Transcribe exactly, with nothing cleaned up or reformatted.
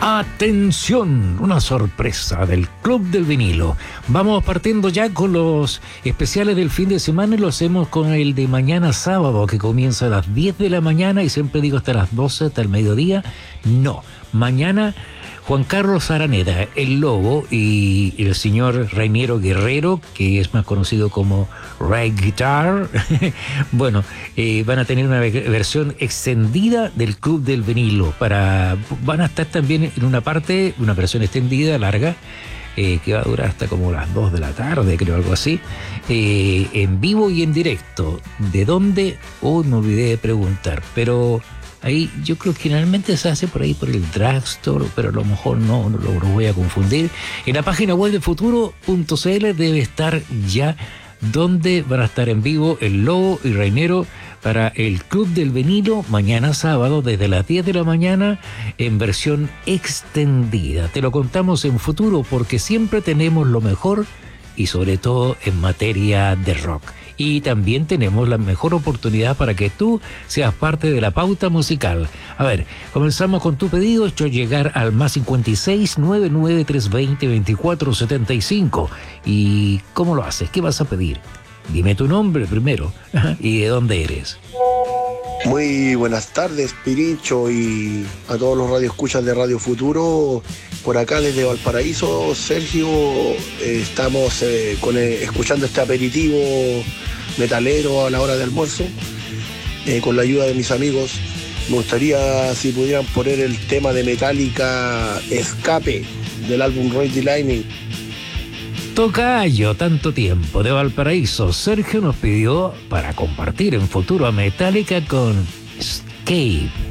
Atención, una sorpresa del Club del Vinilo. Vamos partiendo ya con los especiales del fin de semana y lo hacemos con el de mañana sábado, que comienza a las diez de la mañana y siempre digo hasta las doce, hasta el mediodía. No, mañana Juan Carlos Araneda, el Lobo, y el señor Reiniero Guerrero, que es más conocido como Ray Guitar, bueno, eh, van a tener una versión extendida del Club del Vinilo. Para, van a estar también en una parte, una versión extendida, larga, eh, que va a durar hasta como las dos de la tarde, creo, algo así, eh, en vivo y en directo. ¿De dónde? Hoy me olvidé de preguntar, pero ahí yo creo que generalmente se hace por ahí por el drugstore, pero a lo mejor no, no lo, lo voy a confundir. En la página web de futuro punto c l debe estar ya donde van a estar en vivo el Lobo y Reiniero para el Club del Vinilo mañana sábado desde las diez de la mañana en versión extendida. Te lo contamos en futuro porque siempre tenemos lo mejor y sobre todo en materia de rock. Y también tenemos la mejor oportunidad para que tú seas parte de la pauta musical. A ver, comenzamos con tu pedido, hecho llegar al más cincuenta y seis, noventa y nueve, trescientos veinte, veinticuatro setenta y cinco. ¿Y cómo lo haces? ¿Qué vas a pedir? Dime tu nombre primero y de dónde eres. Muy buenas tardes, Pirincho, y a todos los radioescuchas de Radio Futuro. Por acá desde Valparaíso, Sergio, eh, estamos eh, con, eh, escuchando este aperitivo metalero a la hora de almuerzo, eh, con la ayuda de mis amigos. Me gustaría si pudieran poner el tema de Metallica, Escape, del álbum Ride the Lightning. Tocayo, tanto tiempo, de Valparaíso, Sergio nos pidió para compartir en futuro a Metallica con Escape.